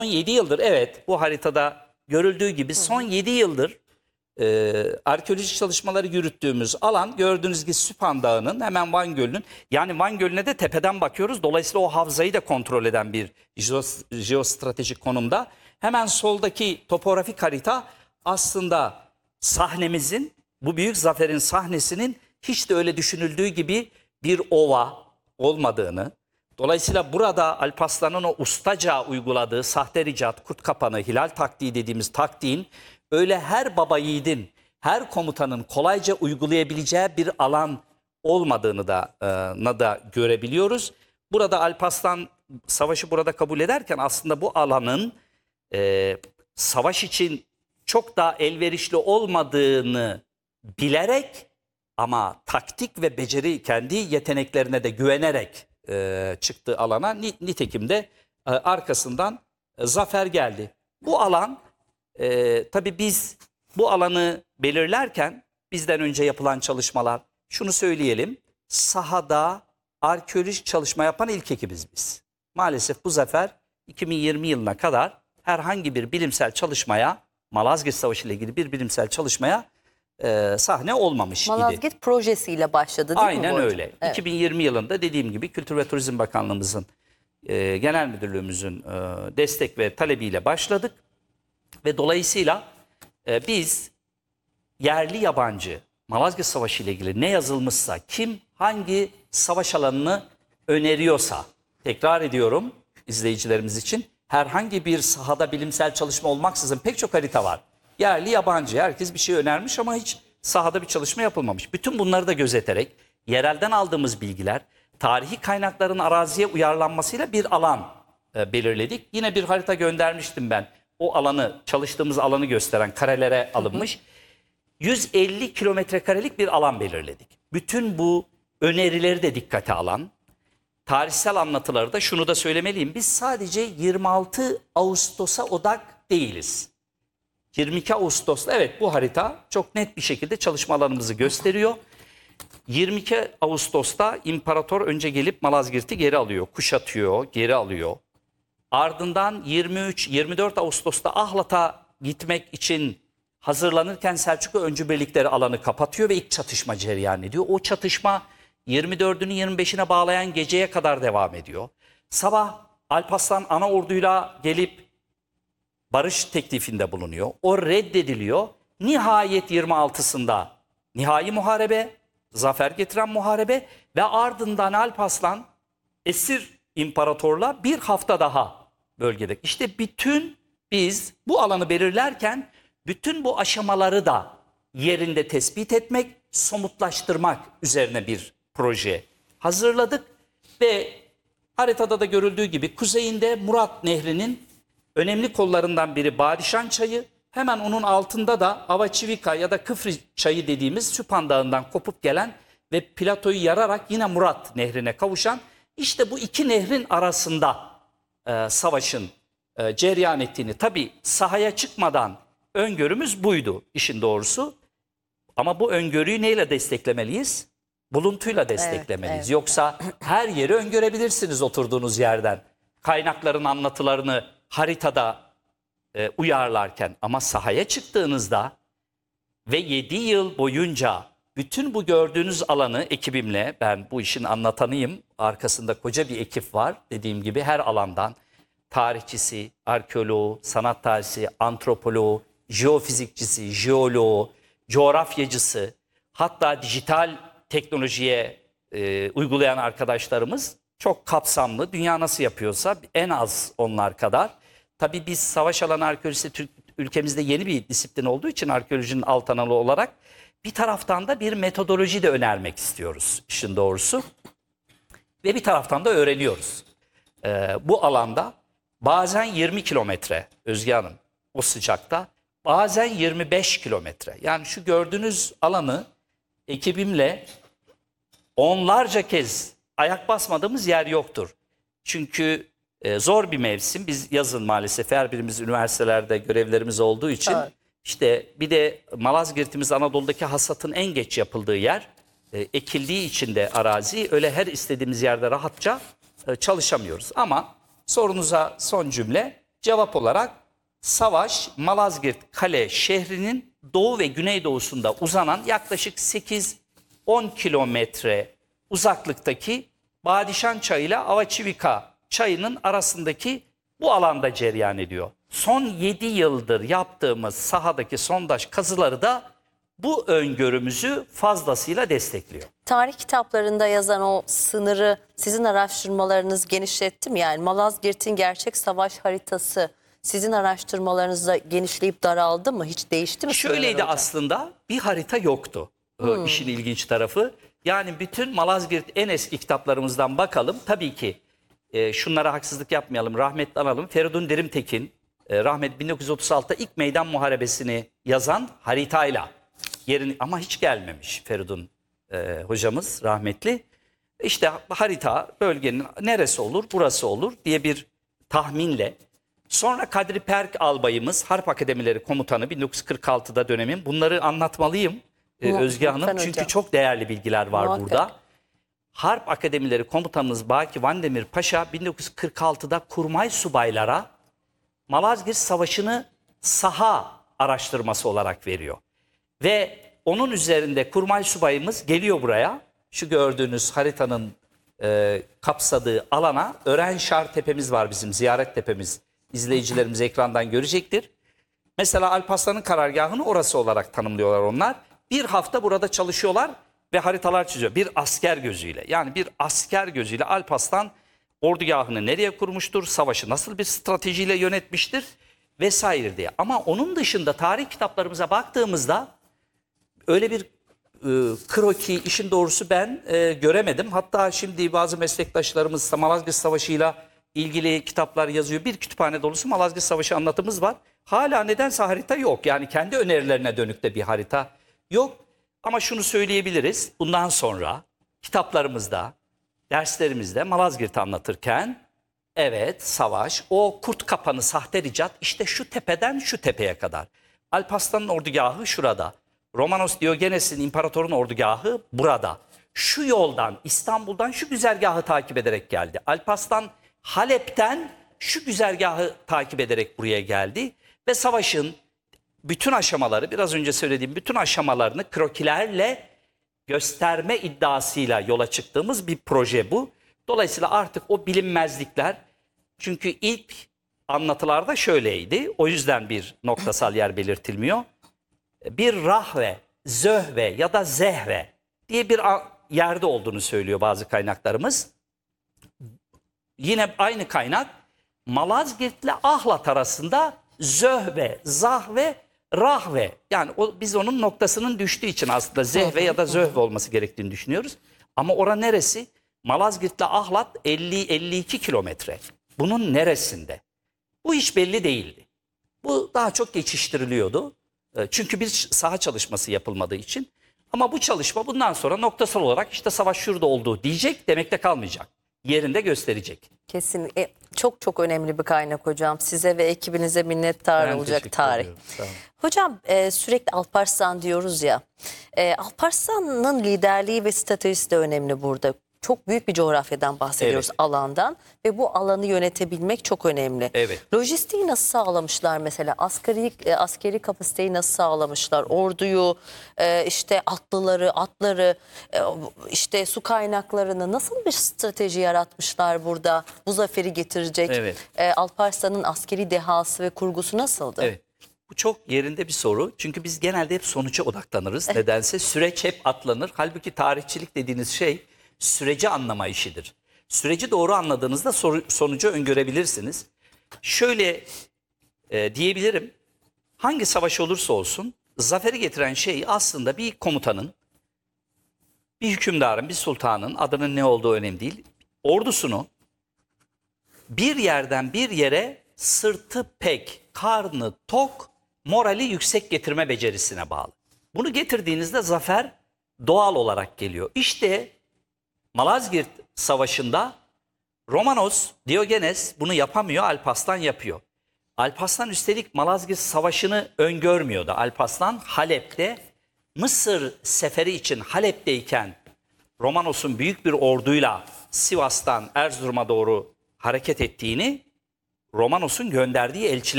7 yıldır, evet, bu haritada görüldüğü gibi son 7 yıldır arkeolojik çalışmaları yürüttüğümüz alan, gördüğünüz gibi Süphan Dağı'nın hemen Van Gölü'nün, yani Van Gölü'ne de tepeden bakıyoruz. Dolayısıyla o havzayı da kontrol eden bir jeostratejik konumda. Hemen soldaki topografik harita aslında sahnemizin, bu büyük zaferin sahnesinin hiç de öyle düşünüldüğü gibi bir ova olmadığını, dolayısıyla burada Alparslan'ın o ustaca uyguladığı sahte ricat, kurt kapanı, hilal taktiği dediğimiz taktiğin öyle her baba yiğidin, her komutanın kolayca uygulayabileceği bir alan olmadığını da görebiliyoruz. Burada Alparslan savaşı burada kabul ederken aslında bu alanın savaş için çok daha elverişli olmadığını bilerek ama taktik ve beceri, kendi yeteneklerine de güvenerek çıktığı alana, nitekim de arkasından zafer geldi. Bu alan, tabii biz bu alanı belirlerken bizden önce yapılan çalışmalar, şunu söyleyelim, sahada arkeolojik çalışma yapan ilk ekibiz biz. Maalesef bu zafer 2020 yılına kadar herhangi bir bilimsel çalışmaya, Malazgirt Savaşı ile ilgili bir bilimsel çalışmaya sahne olmamış idi. Malazgirt projesiyle başladı değil mi? Aynen öyle. Evet. 2020 yılında dediğim gibi Kültür ve Turizm Bakanlığımızın, Genel Müdürlüğümüzün destek ve talebiyle başladık. Ve dolayısıyla biz yerli yabancı Malazgirt Savaşı ile ilgili ne yazılmışsa, kim hangi savaş alanını öneriyorsa, tekrar ediyorum izleyicilerimiz için, herhangi bir sahada bilimsel çalışma olmaksızın pek çok harita var. Yerli yabancı herkes bir şey önermiş ama hiç sahada bir çalışma yapılmamış. Bütün bunları da gözeterek yerelden aldığımız bilgiler, tarihi kaynakların araziye uyarlanmasıyla bir alan belirledik. Yine bir harita göndermiştim ben. O alanı, çalıştığımız alanı gösteren karelere alınmış. 150 kilometre karelik bir alan belirledik. Bütün bu önerileri de dikkate alan, tarihsel anlatıları da, şunu da söylemeliyim, biz sadece 26 Ağustos'a odak değiliz. 22 Ağustos'ta, evet, bu harita çok net bir şekilde çalışma alanımızı gösteriyor. 22 Ağustos'ta imparator önce gelip Malazgirt'i geri alıyor, kuşatıyor, geri alıyor. Ardından 23-24 Ağustos'ta Ahlat'a gitmek için hazırlanırken Selçuklu öncü birlikleri alanı kapatıyor ve ilk çatışma cereyan ediyor. O çatışma 24'ünü 25'ine bağlayan geceye kadar devam ediyor. Sabah Alparslan ana orduyla gelip barış teklifinde bulunuyor. O reddediliyor. Nihayet 26'sında nihai muharebe, zafer getiren muharebe ve ardından Alparslan esir imparatorla bir hafta daha bölgede. İşte bütün biz bu alanı belirlerken bütün bu aşamaları da yerinde tespit etmek, somutlaştırmak üzerine bir proje hazırladık ve haritada da görüldüğü gibi kuzeyinde Murat Nehri'nin önemli kollarından biri Badişan Çayı, hemen onun altında da Avaçivika ya da Kıfri Çayı dediğimiz Süphan Dağı'ndan kopup gelen ve platoyu yararak yine Murat Nehri'ne kavuşan, işte bu iki nehrin arasında savaşın cereyan ettiğini, tabii sahaya çıkmadan öngörümüz buydu işin doğrusu. Ama bu öngörüyü neyle desteklemeliyiz? Buluntuyla desteklemeliyiz. Evet. Yoksa her yeri öngörebilirsiniz oturduğunuz yerden. Kaynakların anlatılarını haritada uyarlarken, ama sahaya çıktığınızda ve 7 yıl boyunca bütün bu gördüğünüz alanı ekibimle, ben bu işin anlatanıyım, arkasında koca bir ekip var dediğim gibi, her alandan tarihçisi, arkeoloğu, sanat tarihçisi, antropoloğu, jeofizikçisi, jeoloğu, coğrafyacısı, hatta dijital teknolojiye uygulayan arkadaşlarımız çok kapsamlı. Dünya nasıl yapıyorsa en az onlar kadar. Tabii biz savaş alanı arkeolojisi ülkemizde yeni bir disiplin olduğu için arkeolojinin alt analı olarak bir taraftan da bir metodoloji de önermek istiyoruz işin doğrusu. Ve bir taraftan da öğreniyoruz. Bu alanda bazen 20 kilometre Özge Hanım o sıcakta, bazen 25 kilometre. Yani şu gördüğünüz alanı ekibimle onlarca kez ayak basmadığımız yer yoktur. Çünkü zor bir mevsim. Biz yazın maalesef her birimiz üniversitelerde görevlerimiz olduğu için, evet, işte bir de Malazgirt'imiz Anadolu'daki hasatın en geç yapıldığı yer. Ekildiği için de arazi, öyle her istediğimiz yerde rahatça çalışamıyoruz. Ama sorunuza son cümle, cevap olarak savaş Malazgirt Kale şehrinin doğu ve güneydoğusunda uzanan yaklaşık 8-10 kilometre uzaklıktaki Badişan Çayı ile Avaçivika Çayı'nın arasındaki bu alanda cereyan ediyor. Son 7 yıldır yaptığımız sahadaki sondaj kazıları da bu öngörümüzü fazlasıyla destekliyor. Tarih kitaplarında yazan o sınırı sizin araştırmalarınız genişletti mi? Yani Malazgirt'in gerçek savaş haritası sizin araştırmalarınızda genişleyip daraldı mı? Hiç değişti mi? Şöyleydi hocam? aslında, bir harita yoktu. İşin ilginç tarafı. Yani bütün Malazgirt en eski kitaplarımızdan bakalım. Tabii ki şunlara haksızlık yapmayalım, rahmetli analım. Feridun Dirimtekin, rahmet 1936'da ilk meydan muharebesini yazan haritayla yerini, ama hiç gelmemiş Feridun hocamız rahmetli. İşte harita bölgenin neresi olur, burası olur diye bir tahminle. Sonra Kadri Perk albayımız, Harp Akademileri Komutanı 1946'da dönemin. Bunları anlatmalıyım Özge Hanım. Lütfen Çünkü hocam. çok değerli bilgiler var Muhakkak. burada. Harp Akademileri Komutanımız Baki Vandemir Paşa 1946'da kurmay subaylara Malazgirt Savaşı'nı saha araştırması olarak veriyor. Ve onun üzerinde kurmay subayımız geliyor buraya. Şu gördüğünüz haritanın kapsadığı alana Örenşar tepemiz var, bizim ziyaret tepemiz. İzleyicilerimiz ekrandan görecektir. Mesela Alparslan'ın karargahını orası olarak tanımlıyorlar onlar. Bir hafta burada çalışıyorlar ve haritalar çiziyor. Bir asker gözüyle, yani bir asker gözüyle Alparslan ordugahını nereye kurmuştur, savaşı nasıl bir stratejiyle yönetmiştir vesaire diye. Ama onun dışında tarih kitaplarımıza baktığımızda öyle bir kroki, işin doğrusu ben göremedim. Hatta şimdi bazı meslektaşlarımız Malazgirt Savaşı'yla ilgili kitaplar yazıyor. Bir kütüphane dolusu Malazgirt Savaşı anlatımız var. Hala nedense harita yok. Yani kendi önerilerine dönük de bir harita yok. Ama şunu söyleyebiliriz. Bundan sonra kitaplarımızda, derslerimizde Malazgirt'i anlatırken evet savaş, o kurt kapanı sahte ricat işte şu tepeden şu tepeye kadar. Alparslan'ın ordugahı şurada. Romanos Diogenes'in imparatorun ordugahı burada. Şu yoldan, İstanbul'dan şu güzergahı takip ederek geldi. Alparslan Halep'ten şu güzergahı takip ederek buraya geldi. Ve savaşın bütün aşamaları, biraz önce söylediğim bütün aşamalarını krokilerle gösterme iddiasıyla yola çıktığımız bir proje bu. Dolayısıyla artık o bilinmezlikler, çünkü ilk anlatılarda şöyleydi. O yüzden bir noktasal yer belirtilmiyor. Bir rahve, zöhve ya da zehve diye bir yerde olduğunu söylüyor bazı kaynaklarımız. Yine aynı kaynak Malazgirt ile Ahlat arasında zöhve, zahve, rahve. Yani biz onun noktasının düştüğü için aslında zehve ya da zöhve olması gerektiğini düşünüyoruz. Ama ora neresi? Malazgirt ile Ahlat 50-52 kilometre. Bunun neresinde? Bu hiç belli değildi. Bu daha çok geçiştiriliyordu. Çünkü bir saha çalışması yapılmadığı için. Ama bu çalışma bundan sonra noktasal olarak işte savaş şurada olduğu diyecek, demekte kalmayacak. Yerinde gösterecek. Kesin. Çok çok önemli bir kaynak hocam. Size ve ekibinize minnettar Ben olacak teşekkür tarih. ediyorum. Sağ olun. Hocam sürekli Alparslan diyoruz ya. Alparslan'ın liderliği ve stratejisi de önemli burada. Çok büyük bir coğrafyadan bahsediyoruz, Evet. alandan ve bu alanı yönetebilmek çok önemli. Evet. Lojistiği nasıl sağlamışlar mesela? Askeri kapasiteyi nasıl sağlamışlar? Orduyu, işte atları, işte su kaynaklarını nasıl bir strateji yaratmışlar burada? Bu zaferi getirecek. Evet. Alparslan'ın askeri dehası ve kurgusu nasıldı? Evet. Bu çok yerinde bir soru. Çünkü biz genelde hep sonuca odaklanırız. Nedense süreç hep atlanır. Halbuki tarihçilik dediğiniz şey süreci anlama işidir. Süreci doğru anladığınızda sonucu öngörebilirsiniz. Şöyle diyebilirim. Hangi savaş olursa olsun zaferi getiren şey aslında bir komutanın, bir hükümdarın, bir sultanın, adının ne olduğu önemli değil, ordusunu bir yerden bir yere sırtı pek, karnı tok, morali yüksek getirme becerisine bağlı. Bunu getirdiğinizde zafer doğal olarak geliyor. İşte Malazgirt Savaşı'nda Romanos, Diogenes bunu yapamıyor, Alparslan yapıyor. Alparslan üstelik Malazgirt Savaşı'nı öngörmüyordu. Alparslan Halep'te, Mısır seferi için Halep'teyken Romanos'un büyük bir orduyla Sivas'tan Erzurum'a doğru hareket ettiğini Romanos'un gönderdiği elçiler